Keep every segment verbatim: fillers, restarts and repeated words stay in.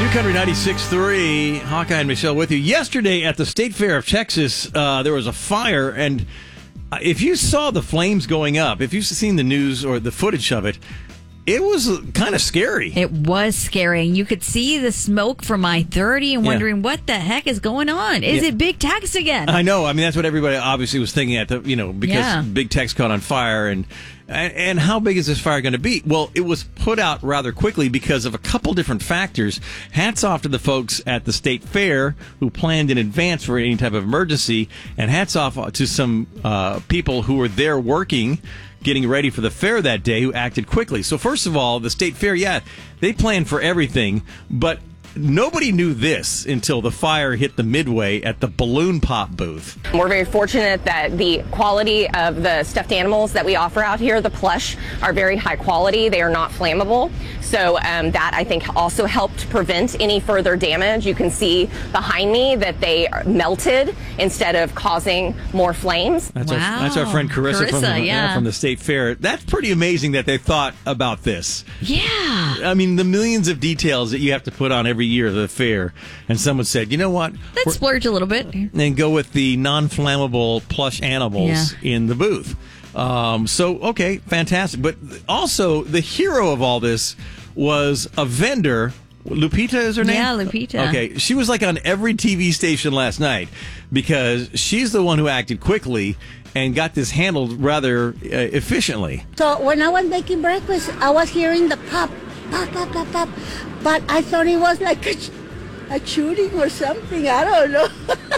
Country ninety-six point three, Hawkeye and Michelle with you. Yesterday at the State Fair of Texas, uh, there was a fire, and if you saw the flames going up, if you've seen the news or the footage of it, it was kind of scary. It was scary. You could see the smoke from I thirty and wondering Yeah. what the heck is going on. Is Yeah. it Big Tex again? I know. I mean, that's what everybody obviously was thinking at the, you know, because Yeah. Big Tex caught on fire. And, and and how big is this fire going to be? Well, it was put out rather quickly because of a couple different factors. Hats off to the folks at the State Fair who planned in advance for any type of emergency. And hats off to some uh, people who were there working, getting ready for the fair that day, who acted quickly. So first of all, the State Fair, yeah, they planned for everything, but nobody knew this until the fire hit the midway at the balloon pop booth. We're very fortunate that the quality of the stuffed animals that we offer out here, the plush, are very high quality. They are not flammable. So um, that, I think, also helped prevent any further damage. You can see behind me that they are melted instead of causing more flames. That's, Wow. our, that's our friend Carissa, from, Carissa, the, yeah. from the State Fair. That's pretty amazing that they thought about this. Yeah. I mean, the millions of details that you have to put on every year of the fair. And someone said, you know what? Let's We're- splurge a little bit. and go with the non-flammable plush animals Yeah. in the booth. Um, so, okay, fantastic. But also, the hero of all this was a vendor. Lupita is her name? Yeah, Lupita. Okay, she was like on every T V station last night because she's the one who acted quickly and got this handled rather uh, efficiently. So when I was making breakfast, I was hearing the pop, pop, pop, pop, pop. But I thought it was like a, a shooting or something. I don't know.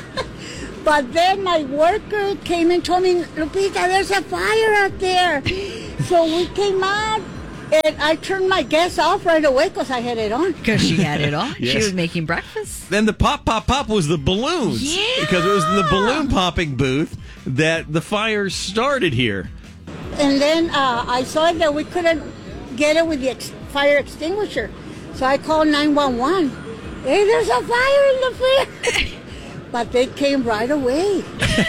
But then my worker came and told me, Lupita, there's a fire out there. So we came out, and I turned my gas off right away because I had it on. Because she had it on. She Yes. was making breakfast. Then the pop, pop, pop was the balloons. Yeah. Because it was in the balloon popping booth that the fire started here. And then uh, I saw that we couldn't get it with the ex- fire extinguisher. So I called nine one one. Hey, there's a fire in the fair. But they came right away.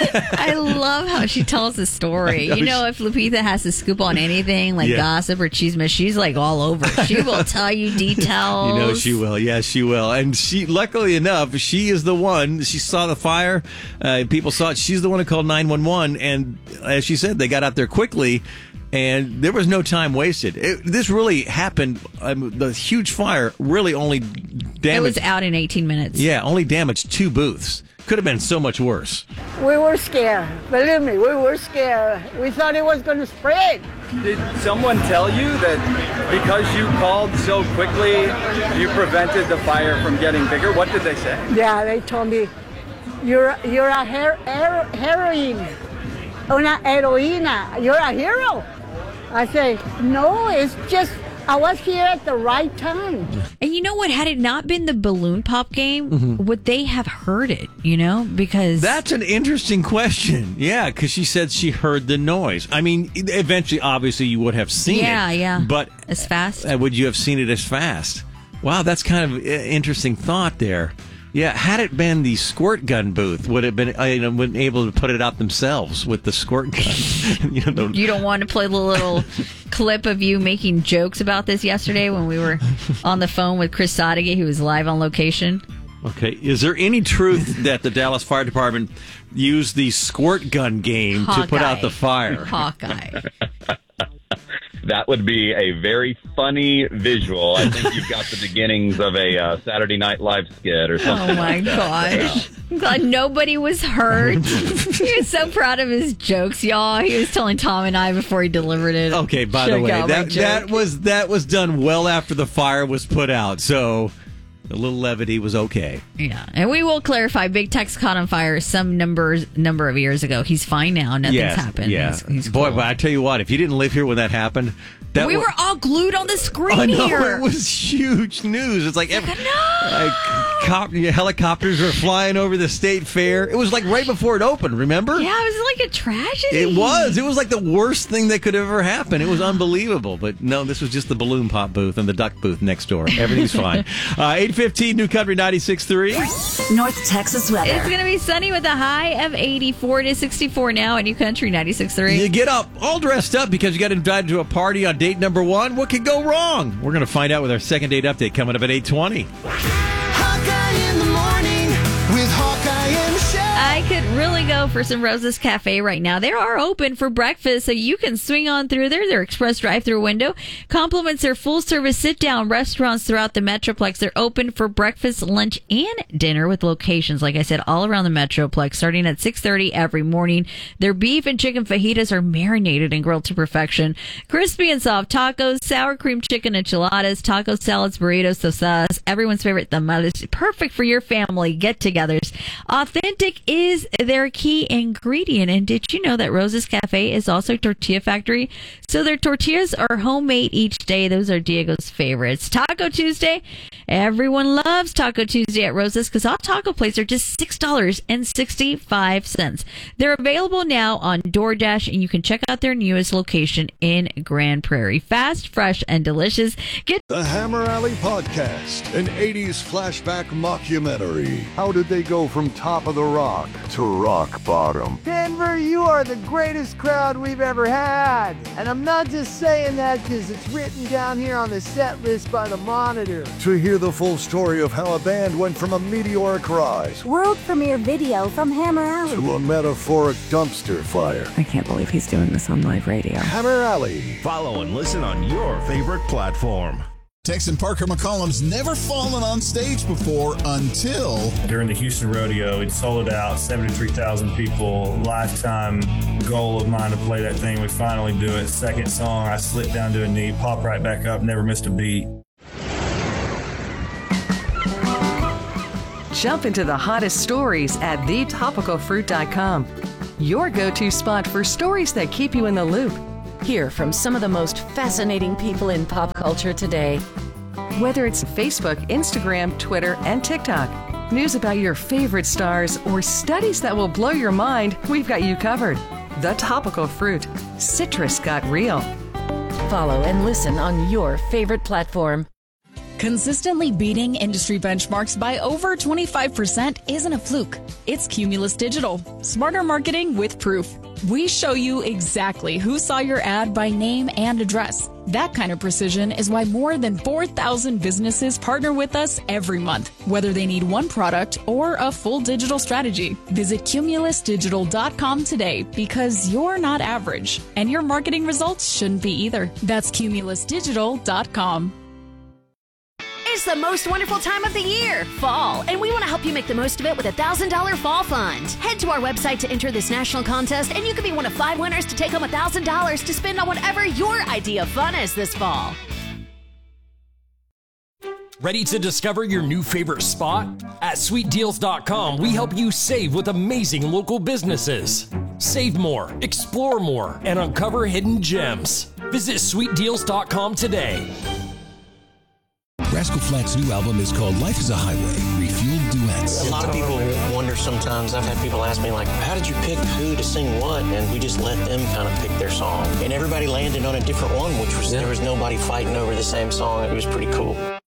I love how she tells the story. I know You know, she- if Lupita has to scoop on anything like Yeah. gossip or chisme, she's like all over. She will tell you details. You know she will. Yes, she will. And she, luckily enough, she is the one. She saw the fire. Uh, people saw it. She's the one who called nine one one. And as she said, they got out there quickly. And there was no time wasted. It, this really happened. Um, the huge fire really only damaged. It was out in eighteen minutes. Yeah, only damaged two booths. Could have been so much worse. We were scared. Believe me, we were scared. We thought it was going to spread. Did someone tell you that because you called so quickly, you prevented the fire from getting bigger? What did they say? Yeah, they told me, you're you're a her- her- heroine, una heroína. You're a hero. I say, no, it's just I was here at the right time. And you know what? Had it not been the balloon pop game, Mm-hmm. would they have heard it? You know, because That's an interesting question. Yeah, because she said she heard the noise. I mean, eventually, obviously, you would have seen it. Yeah, yeah. But as fast. uh, would you have seen it as fast? Wow, that's kind of an interesting thought there. Yeah, had it been the squirt gun booth, would have been uh, you know, been able to put it out themselves with the squirt gun. you know, the- You don't want to play the little clip of you making jokes about this yesterday when we were on the phone with Chris Sadeghi, who was live on location? Okay, is there any truth that the Dallas Fire Department used the squirt gun game to put out Hawkeye. the fire? Hawkeye. That would be a very funny visual. I think you've got the beginnings of a uh, Saturday Night Live skit or something. Oh my gosh. I'm glad nobody was hurt. He was so proud of his jokes, y'all. He was telling Tom and I before he delivered it. Okay, by the Check way, out my that joke. that was that was done well after the fire was put out, so a little levity was okay. Yeah, and we will clarify. Big Tex caught on fire some numbers number of years ago. He's fine now. Nothing's Yes, happened. Yeah, He's, he's boy, cool. but I tell you what, if you didn't live here when that happened, that we wa- were all glued on the screen I know, here. it was huge news. It's like, every, no! like cop, helicopters were flying over the state fair. It was like right before it opened. Remember? Yeah, it was like a tragedy. It was. It was like the worst thing that could ever happen. It was unbelievable. But no, this was just the balloon pop booth and the duck booth next door. Everything's fine. Uh, eight fifteen, New Country ninety-six point three. North Texas weather. It's going to be sunny with a high of eighty-four to sixty-four now at New Country ninety-six point three. You get up all dressed up because you got invited to a party on date number one. What could go wrong? We're going to find out with our second date update coming up at eight twenty. I could really go for some Rosa's Cafe right now. They are open for breakfast, so you can swing on through there. Their express drive-through window complements their full-service sit-down restaurants throughout the Metroplex. They're open for breakfast, lunch, and dinner with locations, like I said, all around the Metroplex, starting at six thirty every morning. Their beef and chicken fajitas are marinated and grilled to perfection. Crispy and soft tacos, sour cream chicken enchiladas, taco salads, burritos, tostadas, everyone's favorite tamales. Perfect for your family get-togethers. Authentic is their key ingredient. And did you know that Rosa's Cafe is also a tortilla factory? So their tortillas are homemade each day. Those are Diego's favorites. Taco Tuesday. Everyone loves Taco Tuesday at Rosa's because all taco plates are just six dollars and sixty-five cents. They're available now on DoorDash, and you can check out their newest location in Grand Prairie. Fast, fresh, and delicious. Get the Hammer Alley Podcast, an eighties flashback mockumentary. How did they go from top of the rock to rock bottom? Denver, you are the greatest crowd we've ever had. And I'm not just saying that because it's written down here on the set list by the Monitor. To hear the full story of how a band went from a meteoric rise, world premiere video from Hammer Alley, to a metaphoric dumpster fire. I can't believe he's doing this on live radio. Hammer Alley. Follow and listen on your favorite platform. Texan Parker McCollum's never fallen on stage before until... During the Houston Rodeo, it sold out, seventy-three thousand people. Lifetime goal of mine to play that thing. We finally do it. Second song, I slipped down to a knee, pop right back up, never missed a beat. Jump into the hottest stories at the topical fruit dot com. Your go-to spot for stories that keep you in the loop. Hear from some of the most fascinating people in pop culture today. Whether it's Facebook, Instagram, Twitter, and TikTok, news about your favorite stars, or studies that will blow your mind, we've got you covered. The Topical Fruit. Citrus got real. Follow and listen on your favorite platform. Consistently beating industry benchmarks by over twenty-five percent isn't a fluke. It's Cumulus Digital. Smarter marketing with proof. We show you exactly who saw your ad by name and address. That kind of precision is why more than four thousand businesses partner with us every month, whether they need one product or a full digital strategy. Visit cumulus digital dot com today because you're not average, and your marketing results shouldn't be either. That's cumulus digital dot com. It's the most wonderful time of the year, fall, and we want to help you make the most of it with a one thousand dollars Fall Fund. Head to our website to enter this national contest, and you can be one of five winners to take home one thousand dollars to spend on whatever your idea of fun is this fall. Ready to discover your new favorite spot? At sweet deals dot com, we help you save with amazing local businesses. Save more, explore more, and uncover hidden gems. Visit sweet deals dot com today. Rascal Flatts' new album is called Life is a Highway, Refueled Duets. A lot of people wonder sometimes, I've had people ask me like, how did you pick who to sing what? And we just let them kind of pick their song. And everybody landed on a different one, which was, yeah. There was nobody fighting over the same song. It was pretty cool.